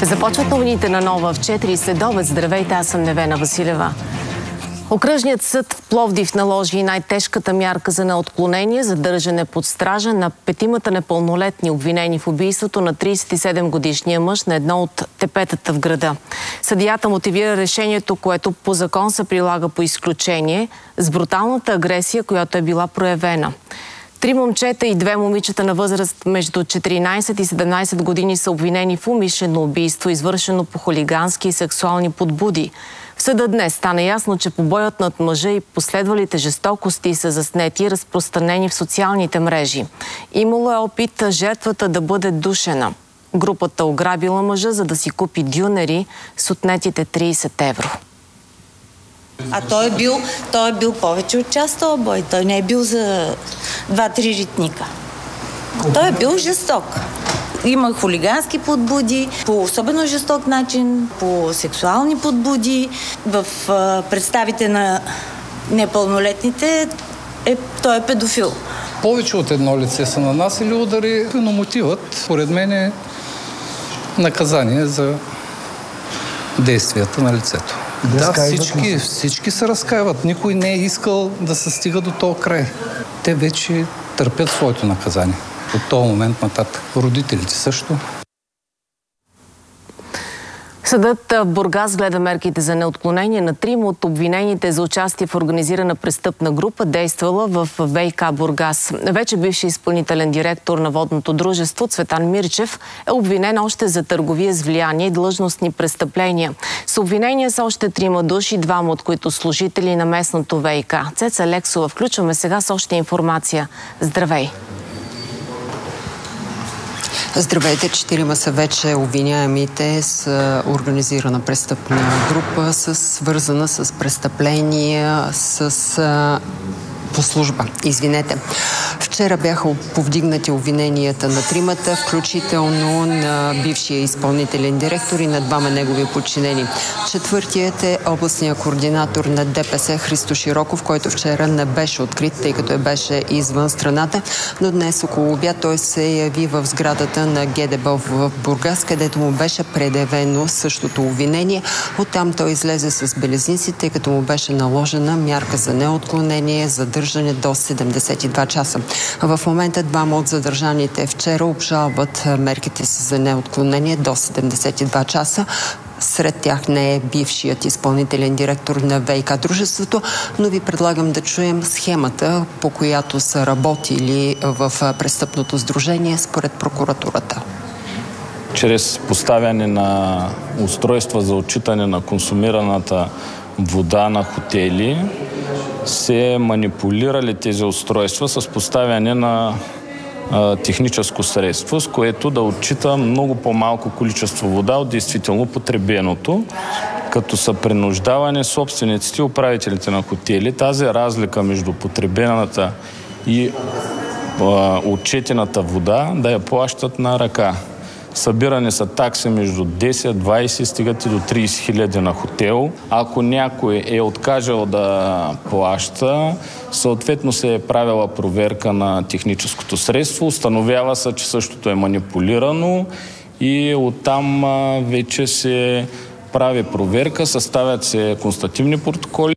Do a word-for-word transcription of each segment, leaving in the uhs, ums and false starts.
Започват новините на Нова в четири следобед. Здравейте, аз съм Невена Василева. Окръжният съд в Пловдив наложи най-тежката мярка за неотклонение, задържане под стража на петимата непълнолетни, обвинени в убийството на тридесет и седем годишния мъж на едно от тепетата в града. Съдията мотивира решението, което по закон се прилага по изключение, с бруталната агресия, която е била проявена. Три момчета и две момичета на възраст между четиринадесет и седемнадесет години са обвинени в умишлено убийство, извършено по хулигански и сексуални подбуди. В съда днес стана ясно, че побоят над мъжа и последвалите жестокости са заснети и разпространени в социалните мрежи. Имало е опит жертвата да бъде душена. Групата ограбила мъжа, за да си купи дюнери с отнетите тридесет евро. А той е бил, той е бил повече от час този бой. Той не е бил за два-три ритника. Той е бил жесток. Има хулигански подбуди, по особено жесток начин, по сексуални подбуди. В а, представите на непълнолетните е, той е педофил. Повече от едно лице са нанасили удари, но мотивът, според мен, е наказание за действията на лицето. Да, всички, всички се разкаиват. Никой не е искал да се стига до този край. Те вече търпят своето наказание. От този момент нататък. Родителите също. Съдът в Бургас гледа мерките за неотклонение на трима от обвинените за участие в организирана престъпна група, действала в ВиК Бургас. Вече бивши изпълнителен директор на водното дружество Цветан Мирчев е обвинен още за търговия с влияние и длъжностни престъпления. С обвинения са още трима души, двама от които служители на местното ВиК. Цеца Лексова, включваме сега с още информация. Здравей! Здравейте, четирима са вече обвиняемите с организирана престъпна група, с свързана с престъпления, с по служба. Извинете. Вчера бяха повдигнати обвиненията на тримата, включително на бившия изпълнителен директор и на двама негови подчинени. Четвъртият е областният координатор на ДПС Христо Широков, който вчера не беше открит, тъй като е беше извън страната, но днес около обяд той се яви в сградата на ГДБО в Бургас, където му беше предявено същото обвинение. Оттам той излезе с белезници, тъй като му беше наложена мярка за неотклонение, задържане до седемдесет и два часа. В момента двама от задържаните вчера обжалват мерките си за неотклонение до седемдесет и два часа. Сред тях не е бившият изпълнителен директор на ВиК дружеството, но ви предлагам да чуем схемата, по която са работили в престъпното сдружение според прокуратурата. Чрез поставяне на устройства за отчитане на консумираната вода на хотели се манипулирали тези устройства с поставяне на а, техническо средство, с което да отчита много по-малко количество вода от действително потребеното, като са принуждавани собствениците и управителите на хотели тази разлика между потребената и а, отчетената вода да я плащат на ръка. Събирани са такси между десет, двадесет, стигат и до тридесет хиляди на хотел. Ако някой е откажал да плаща, съответно се е правила проверка на техническото средство, установява се, че същото е манипулирано и оттам вече се прави проверка, съставят се констативни протоколи.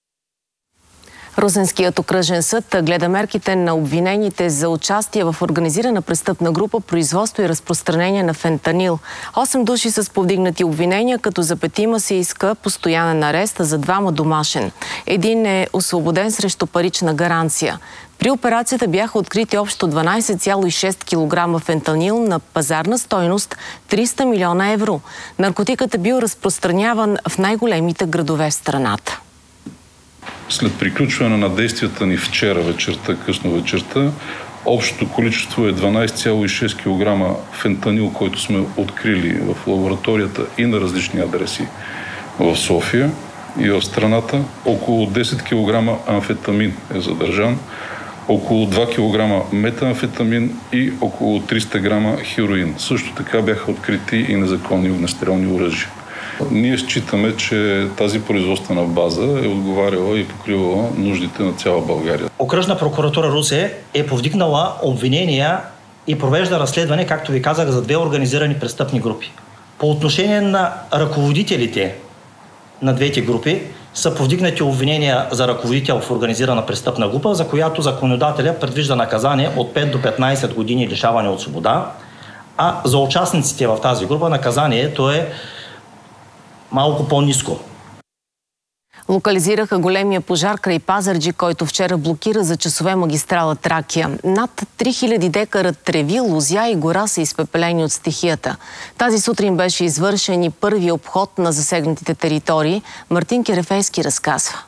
Русенският окръжен съд гледа мерките на обвинените за участие в организирана престъпна група, производство и разпространение на фентанил. Осем души са с повдигнати обвинения, като за петима се иска постоянен арест, а за двама домашен. Един е освободен срещу парична гаранция. При операцията бяха открити общо дванадесет цяло и шест килограма фентанил на пазарна стойност триста милиона евро. Наркотикът е бил разпространяван в най-големите градове в страната. След приключване на действията ни вчера вечерта, късно вечерта, общото количество е дванадесет цяло и шест килограма фентанил, който сме открили в лабораторията и на различни адреси в София и в страната. Около десет килограма амфетамин е задържан, около два килограма метамфетамин и около триста грама хероин. Също така бяха открити и незаконни огнестрелни оръжия. Ние считаме, че тази производствена база е отговаряла и покривала нуждите на цяла България. Окръжна прокуратура Русе е повдигнала обвинения и провежда разследване, както ви казах, за две организирани престъпни групи. По отношение на ръководителите на двете групи са повдигнати обвинения за ръководител в организирана престъпна група, за която законодателя предвижда наказание от пет до петнайсет години лишаване от свобода, а за участниците в тази група наказанието е малко по-ниско. Локализираха големия пожар край Пазарджик, който вчера блокира за часове магистрала Тракия. Над три хиляди декара треви, лозя и гора са изпепелени от стихията. Тази сутрин беше извършен и първи обход на засегнатите територии. Мартин Керефейски разказва.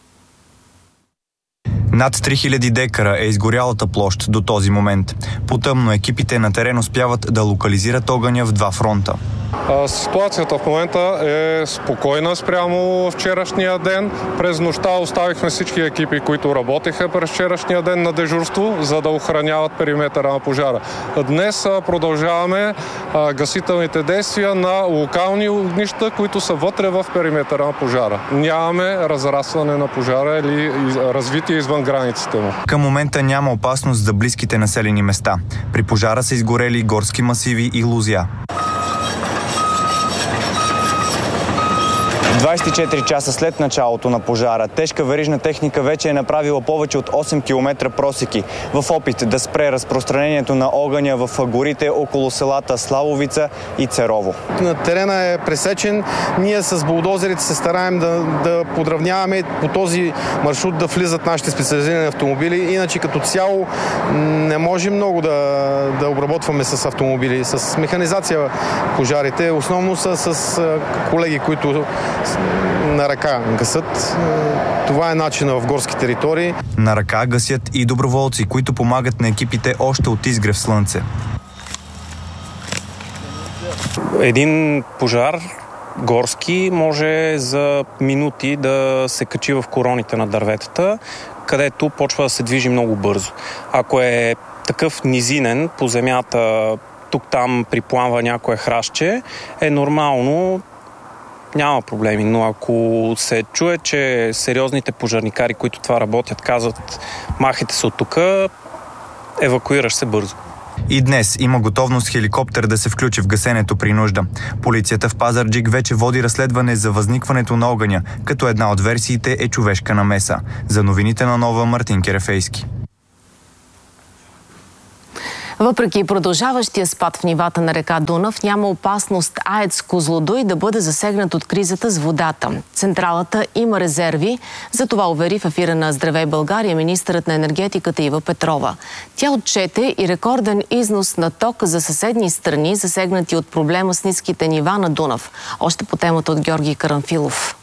Над три хиляди декара е изгорялата площ до този момент. По-тъмно екипите на терен успяват да локализират огъня в два фронта. Ситуацията в момента е спокойна спрямо вчерашния ден. През нощта оставихме всички екипи, които работеха през вчерашния ден на дежурство, за да охраняват периметъра на пожара. Днес продължаваме гасителните действия на локални огнища, които са вътре в периметъра на пожара. Нямаме разрастване на пожара или развитие извън границите му. Към момента няма опасност за близките населени места. При пожара са изгорели горски масиви и лозя. двайсет и четири часа след началото на пожара, тежка верижна техника вече е направила повече от осем километра просеки в опит да спре разпространението на огъня в горите около селата Славовица и Церово. На терена е пресечен. Ние с булдозерите се стараем да, да подравняваме по този маршрут да влизат нашите специализирани автомобили. Иначе като цяло не можем много да, да обработваме с автомобили. С механизация пожарите. Основно са с колеги, които на ръка гасат. Това е начинът в горски територии. На ръка гасят и доброволци, които помагат на екипите още от изгрев слънце. Един пожар горски може за минути да се качи в короните на дърветата, където почва да се движи много бързо. Ако е такъв низинен по земята, тук-там припламва някое храстче, е нормално, няма проблеми, но ако се чуе, че сериозните пожарникари, които това работят, казват махайте се от тук, евакуираш се бързо. И днес има готовност хеликоптер да се включи в гасенето при нужда. Полицията в Пазарджик вече води разследване за възникването на огъня, като една от версиите е човешка намеса. За новините на Нова, Мартин Керефейски. Въпреки продължаващия спад в нивата на река Дунав, няма опасност АЕЦ Козлодуй да бъде засегнат от кризата с водата. Централата има резерви, за това увери в ефира на Здравей България министърът на енергетиката Ива Петрова. Тя отчете и рекорден износ на ток за съседни страни, засегнати от проблема с ниските нива на Дунав. Още по темата от Георги Карамфилов.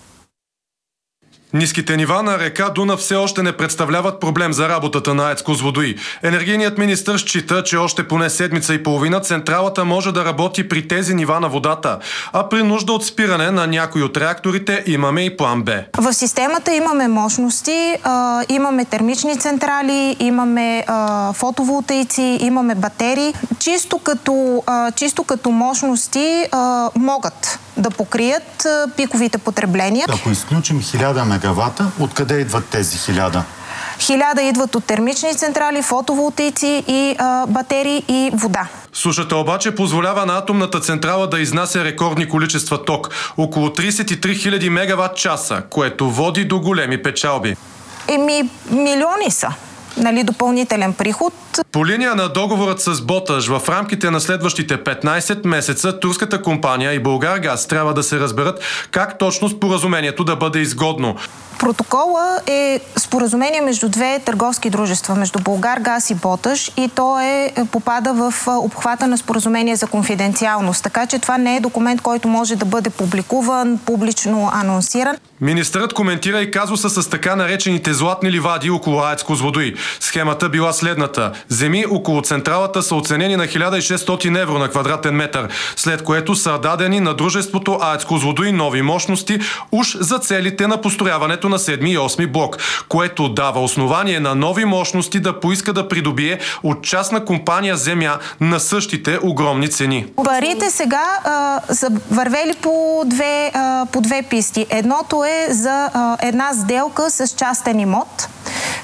Ниските нива на река Дунав все още не представляват проблем за работата на АЕЦ Козлодуй. Енергийният министър счита, че още поне седмица и половина централата може да работи при тези нива на водата, а при нужда от спиране на някои от реакторите имаме и план Б. В системата имаме мощности, а, имаме термични централи, имаме а, фотоволтаици, имаме батерии. Чисто като, а, чисто като мощности а, могат да покрият а, пиковите потребления. Ако изключим хиляда мегавата, откъде идват тези хиляда? Хиляда идват от термични централи, фотоволтаици и а, батерии и вода. Сушата обаче позволява на атомната централа да изнася рекордни количества ток – около трийсет и три хиляди мегават часа, което води до големи печалби. Еми, милиони са. Нали, допълнителен приход. По линия на договорът с Боташ в рамките на следващите петнайсет месеца турската компания и Булгаргаз трябва да се разберат как точно споразумението да бъде изгодно. Протокола е споразумение между две търговски дружества, между Булгаргаз и Боташ, и то е, попада в обхвата на споразумение за конфиденциалност. Така че това не е документ, който може да бъде публикуван, публично анонсиран. Министърът коментира и казуса с така наречените златни ливади около АЕЦ Козлодуй. Схемата била следната. Земи около централата са оценени на хиляда и шестстотин евро на квадратен метър, след което са дадени на дружеството АЕЦ Козлодуй нови мощности уж за целите на построяването на седми и осми блок, което дава основание на нови мощности да поиска да придобие от частна компания земя на същите огромни цени. Парите сега а, са вървели по две, а, по две писти. Едното е за а, една сделка с частен имот,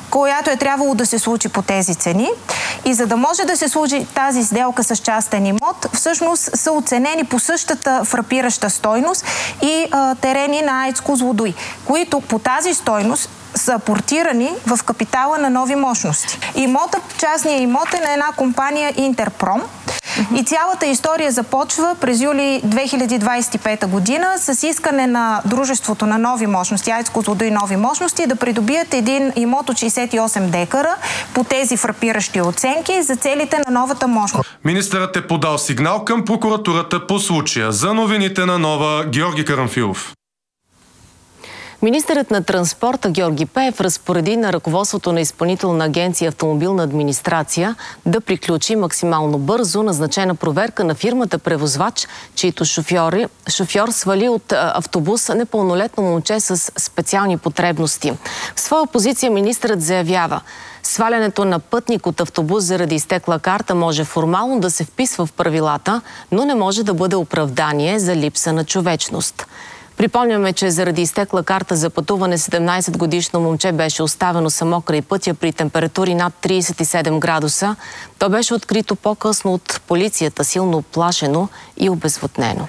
която е трябвало да се случи по тези цени. И за да може да се случи тази сделка с частен имот, всъщност са оценени по същата фрапираща стойност и а, терени на АЕЦ Козлодуй, които по тази стойност са апортирани в капитала на нови мощности. Имотът, частният имот е на една компания Интерпром. И цялата история започва през юли две хиляди двадесет и пета година с искане на дружеството на нови мощности, АЕЦ Козлодуй нови мощности, да придобият един имот от шейсет и осем декара по тези фрапиращи оценки за целите на новата мощност. Министърът е подал сигнал към прокуратурата по случая. За новините на Нова, Георги Карамфилов. Министърът на транспорта Георги Пеев разпореди на ръководството на Изпълнителна агенция Автомобилна администрация да приключи максимално бързо назначена проверка на фирмата превозвач, чийто шофьори, шофьор свали от автобус непълнолетно момче с специални потребности. В своя позиция министърът заявява: свалянето на пътник от автобус заради изтекла карта може формално да се вписва в правилата, но не може да бъде оправдание за липса на човечност. Припомняме, че заради изтекла карта за пътуване седемнадесетгодишно момче беше оставено само край пътя при температури над тридесет и седем градуса. То беше открито по-късно от полицията, силно оплашено и обезводнено.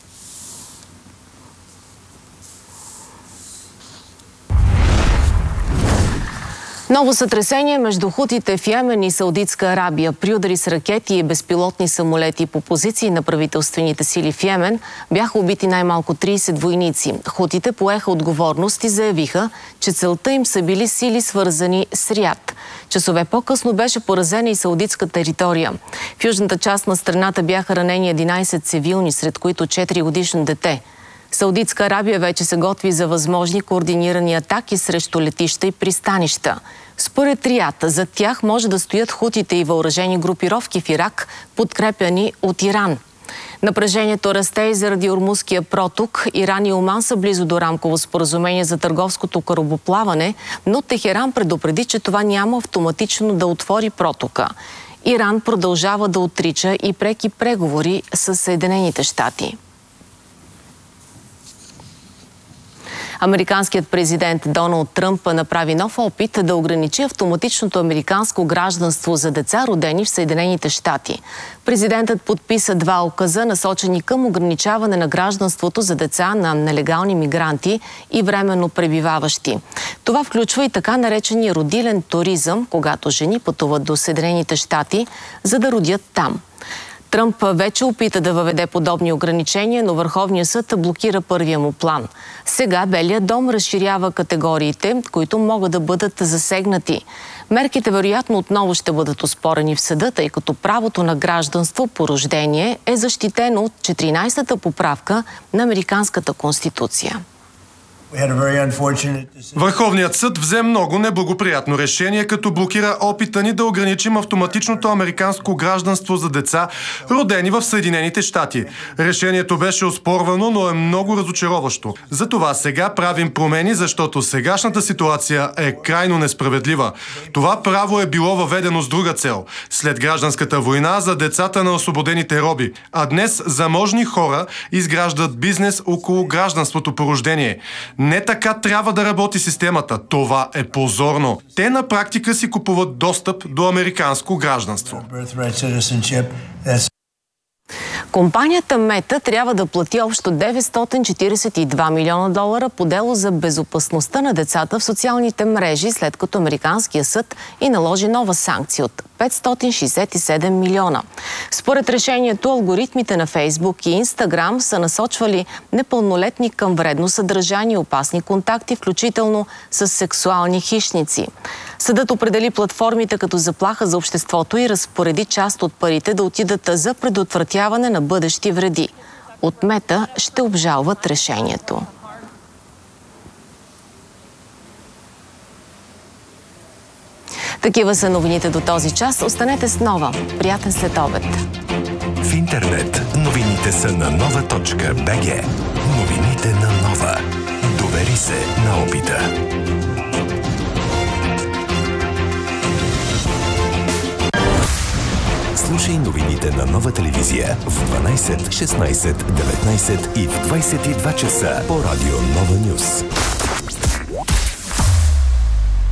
Ново сътресение между хутите в Йемен и Саудитска Арабия. При удари с ракети и безпилотни самолети по позиции на правителствените сили в Йемен бяха убити най-малко тридесет войници. Хутите поеха отговорност и заявиха, че целта им са били сили, свързани с Риад. Часове по-късно беше поразена и саудитска територия. В южната част на страната бяха ранени единадесет цивилни, сред които четиригодишно дете. Саудитска Арабия вече се готви за възможни координирани атаки срещу летища и пристанища. Според Риад, за тях може да стоят хутите и въоръжени групировки в Ирак, подкрепяни от Иран. Напрежението расте и заради Ормузския проток. Иран и Оман са близо до рамково споразумение за търговското корабоплаване, но Техеран предупреди, че това няма автоматично да отвори протока. Иран продължава да отрича и преки преговори с Съединените щати. Американският президент Доналд Тръмп направи нов опит да ограничи автоматичното американско гражданство за деца, родени в Съединените щати. Президентът подписа два указа, насочени към ограничаване на гражданството за деца на нелегални мигранти и временно пребиваващи. Това включва и така наречения родилен туризъм, когато жени пътуват до Съединените щати, за да родят там. Тръмп вече опита да въведе подобни ограничения, но Върховният съд блокира първия му план. Сега Белият дом разширява категориите, които могат да бъдат засегнати. Мерките вероятно отново ще бъдат оспорени в съда, тъй като правото на гражданство по рождение е защитено от четиринадесета поправка на Американската конституция. Върховният съд взе много неблагоприятно решение, като блокира опита ни да ограничим автоматичното американско гражданство за деца, родени в Съединените щати. Решението беше оспорвано, но е много разочароващо. Затова сега правим промени, защото сегашната ситуация е крайно несправедлива. Това право е било въведено с друга цел – след гражданската война за децата на освободените роби. А днес заможни хора изграждат бизнес около гражданството по рождение. Не така трябва да работи системата. Това е позорно. Те на практика си купуват достъп до американско гражданство. Компанията Мета трябва да плати общо деветстотин четиридесет и два милиона долара по дело за безопасността на децата в социалните мрежи, след като Американския съд и наложи нова санкция от петстотин шейсет и седем милиона. Според решението, алгоритмите на Фейсбук и Инстаграм са насочвали непълнолетни към вредно съдържание и опасни контакти, включително с сексуални хищници. Съдът определи платформите като заплаха за обществото и разпореди част от парите да отидат за предотвратяване на бъдещи вреди. От Мета ще обжалват решението. Такива са новините до този час. Останете с Нова. Приятен следобед. В интернет новините са на нова точка бе же. Новините на Нова. Довери се на опита. Слушай новините на Нова телевизия в дванадесет, шестнадесет, деветнадесет и в двадесет и два часа по радио Нова Нюс.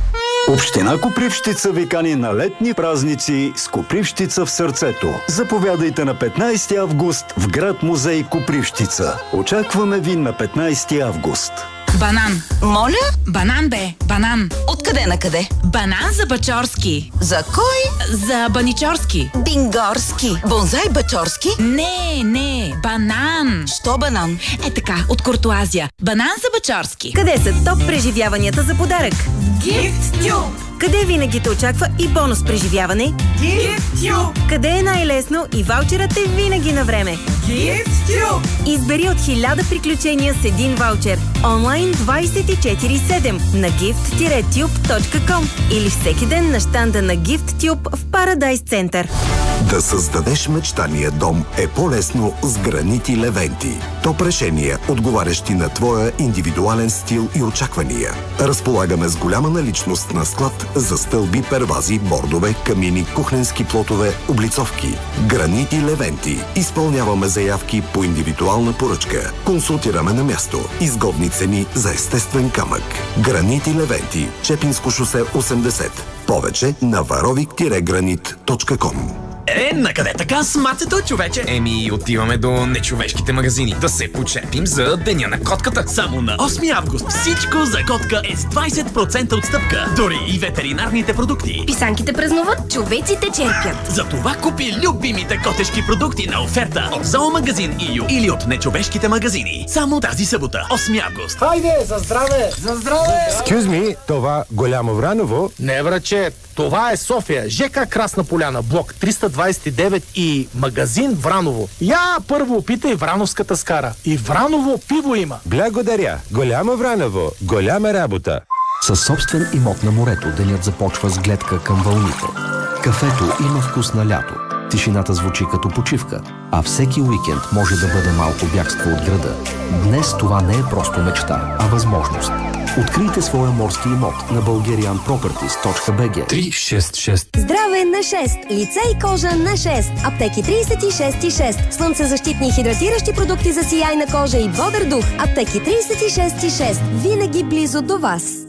Община Копривщица ви кани на летни празници с Копривщица в сърцето. Заповядайте на петнайсети август в град музей Копривщица. Очакваме ви на петнайсети август. Банан. Моля? Банан бе, банан. Откъде на къде? Банан за Бачорски. За кой? За Баничорски. Бингорски. Бонзай Бачорски? Не, не, банан. Що банан? Е така, от Куртуазия. Банан за Бачорски. Къде са топ преживяванията за подарък? Gift Tube. Къде винаги те очаква и бонус преживяване? Gift Tube. Къде е най-лесно и ваучерът е винаги на време? Gift Tube. Избери от хиляда приключения с един ваучер. Онлайн двайсет и четири седем на gift tube точка com или всеки ден на щанда на Gift Tube в Парадайс Център. Да създадеш мечтания дом е по-лесно с гранити Левенти. Топ решения, отговарящи на твоя индивидуален стил и очаквания. Разполагаме с голяма наличност на склад за стълби, первази, бордове, камини, кухненски плотове, облицовки. Гранити Левенти. Изпълняваме заявки по индивидуална поръчка. Консултираме на място. Изгодни цени за естествен камък. Гранити Левенти. Чепинско шосе осемдесет. Повече на варовик гранит точка ком. Е, накъде така с мацето, човече? Еми, отиваме до нечовешките магазини. Да се почепим за Деня на котката. Само на осми август всичко за котка е с двайсет процента отстъпка. Дори и ветеринарните продукти. Писанките празнуват, човеците черпят. Затова купи любимите котешки продукти на оферта от Зоомагазин и ю или от нечовешките магазини. Само тази събота, осми август. Хайде, за здраве! За здраве! Excuse me, това Голямо Враново? Не, враче, това е София, ЖК Красна поляна, блок триста двайсет и девет и магазин Враново. Я първо опитай Врановската скара. И Враново пиво има. Благодаря. Голямо Враново, голяма работа. Със собствен имот на морето денят започва с гледка към вълните. Кафето има вкус на лято. Тишината звучи като почивка, а всеки уикенд може да бъде малко бягство от града. Днес това не е просто мечта, а възможност. Открийте своя морски имот на bulgarian properties точка би джи. три шест шест. Здраве на шест. Лице и кожа на шест. Аптеки трийсет и шест и шест. Слънцезащитни и хидратиращи продукти за сияйна кожа и бодър дух. Аптеки трийсет и шест и шест. Винаги близо до вас.